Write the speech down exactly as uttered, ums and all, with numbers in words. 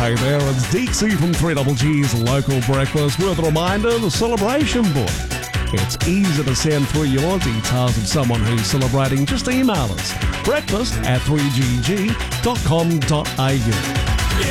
Hey there, it's Deeksy from three G's Local Breakfast with a reminder, the celebration book. It's easy to send through your details of someone who's celebrating. Just email us, breakfast at three g g dot com dot a u.